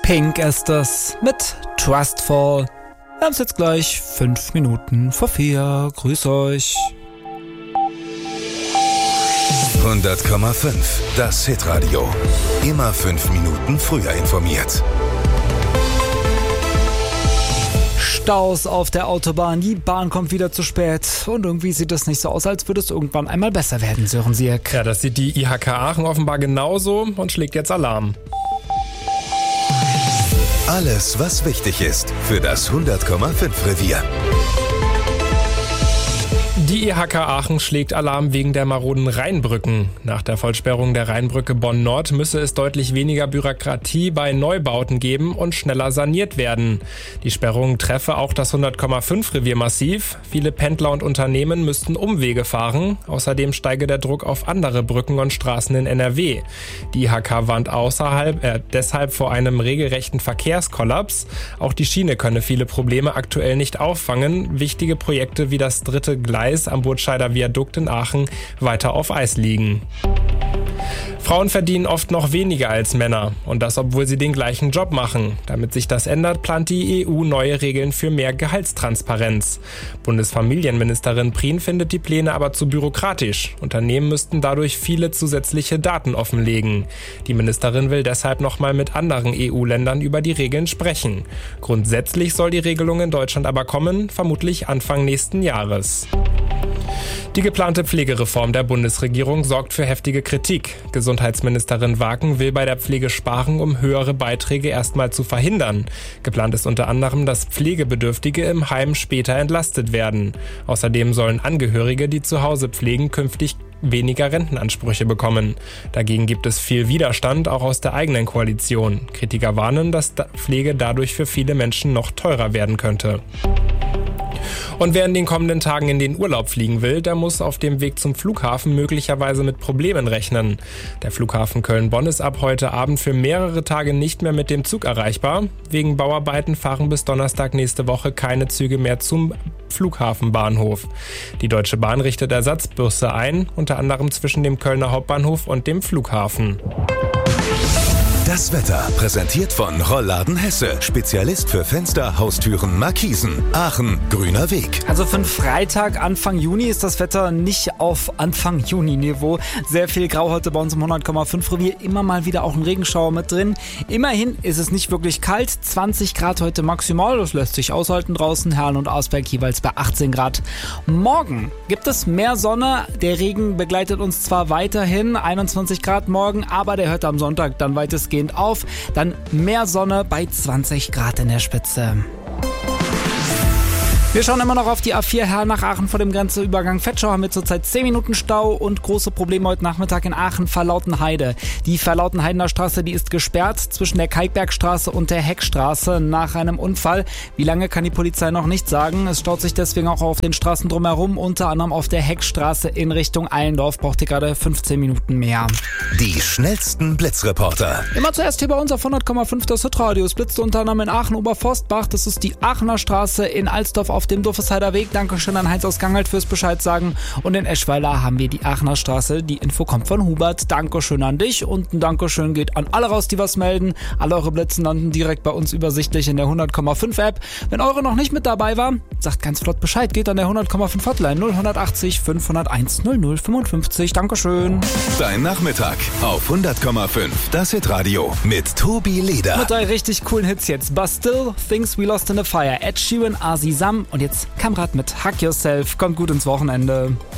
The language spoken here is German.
Pink ist es mit Trustful. Wir haben es jetzt gleich 5 Minuten vor 4. Grüß euch. 100,5. Das Hitradio. Immer 5 Minuten früher informiert. Staus auf der Autobahn, die Bahn kommt wieder zu spät und irgendwie sieht es nicht so aus, als würde es irgendwann einmal besser werden, Sören Sierk. Ja, das sieht die IHK Aachen offenbar genauso und schlägt jetzt Alarm. Alles, was wichtig ist für das 100,5 Revier. Die IHK Aachen schlägt Alarm wegen der maroden Rheinbrücken. Nach der Vollsperrung der Rheinbrücke Bonn-Nord müsse es deutlich weniger Bürokratie bei Neubauten geben und schneller saniert werden. Die Sperrung treffe auch das 100,5 Revier massiv. Viele Pendler und Unternehmen müssten Umwege fahren. Außerdem steige der Druck auf andere Brücken und Straßen in NRW. Die IHK warnt deshalb vor einem regelrechten Verkehrskollaps. Auch die Schiene könne viele Probleme aktuell nicht auffangen. Wichtige Projekte wie das dritte Gleis am Burtscheider Viadukt in Aachen weiter auf Eis liegen. Frauen verdienen oft noch weniger als Männer und das, obwohl sie den gleichen Job machen. Damit sich das ändert, plant die EU neue Regeln für mehr Gehaltstransparenz. Bundesfamilienministerin Prien findet die Pläne aber zu bürokratisch. Unternehmen müssten dadurch viele zusätzliche Daten offenlegen. Die Ministerin will deshalb nochmal mit anderen EU-Ländern über die Regeln sprechen. Grundsätzlich soll die Regelung in Deutschland aber kommen, vermutlich Anfang nächsten Jahres. Die geplante Pflegereform der Bundesregierung sorgt für heftige Kritik. Gesundheitsministerin Waken will bei der Pflege sparen, um höhere Beiträge erstmal zu verhindern. Geplant ist unter anderem, dass Pflegebedürftige im Heim später entlastet werden. Außerdem sollen Angehörige, die zu Hause pflegen, künftig weniger Rentenansprüche bekommen. Dagegen gibt es viel Widerstand, auch aus der eigenen Koalition. Kritiker warnen, dass Pflege dadurch für viele Menschen noch teurer werden könnte. Und wer in den kommenden Tagen in den Urlaub fliegen will, der muss auf dem Weg zum Flughafen möglicherweise mit Problemen rechnen. Der Flughafen Köln-Bonn ist ab heute Abend für mehrere Tage nicht mehr mit dem Zug erreichbar. Wegen Bauarbeiten fahren bis Donnerstag nächste Woche keine Züge mehr zum Flughafenbahnhof. Die Deutsche Bahn richtet Ersatzbusse ein, unter anderem zwischen dem Kölner Hauptbahnhof und dem Flughafen. Das Wetter präsentiert von Rollladen Hesse. Spezialist für Fenster, Haustüren, Markisen. Aachen, grüner Weg. Also für einen Freitag Anfang Juni ist das Wetter nicht auf Anfang Juni-Niveau. Sehr viel Grau heute bei uns im 100,5 Revier. Immer mal wieder auch ein Regenschauer mit drin. Immerhin ist es nicht wirklich kalt. 20 Grad heute maximal. Das lässt sich aushalten draußen. Herrn und Arsberg jeweils bei 18 Grad. Morgen gibt es mehr Sonne. Der Regen begleitet uns zwar weiterhin. 21 Grad morgen, aber der hört am Sonntag dann weitestgehend auf, dann mehr Sonne bei 20 Grad in der Spitze. Wir schauen immer noch auf die A4 Herr nach Aachen vor dem Grenzübergang Vetschau. Haben wir zurzeit 10 Minuten Stau und große Probleme heute Nachmittag in Aachen Verlautenheide. Die Verlautenheidener Straße, die ist gesperrt zwischen der Kalkbergstraße und der Heckstraße nach einem Unfall. Wie lange kann die Polizei noch nicht sagen. Es staut sich deswegen auch auf den Straßen drumherum, unter anderem auf der Heckstraße in Richtung Eilendorf. Braucht ihr gerade 15 Minuten mehr. Die schnellsten Blitzreporter. Immer zuerst hier bei uns auf 100,5 das Hitradio. Es blitzte unter anderem in Aachen-Oberforstbach. Das ist die Aachener Straße in Alsdorf auf dem Dorfesheider Weg. Dankeschön an Heinz aus Gangelt fürs Bescheid sagen. Und in Eschweiler haben wir die Aachener Straße. Die Info kommt von Hubert. Dankeschön an dich und ein Dankeschön geht an alle raus, die was melden. Alle eure Blitze landen direkt bei uns übersichtlich in der 100,5 App. Wenn eure noch nicht mit dabei war, sagt ganz flott Bescheid. Geht an der 100,5 Hotline 0180 501 0055. Dankeschön. Dein Nachmittag auf 100,5. Das Hitradio mit Tobi Leder. Mit drei richtig coolen Hits jetzt. But Still, Things We Lost in the Fire, Ed Sheeran, Azi Sam und jetzt Kamrat mit Hug Yourself. Kommt gut ins Wochenende.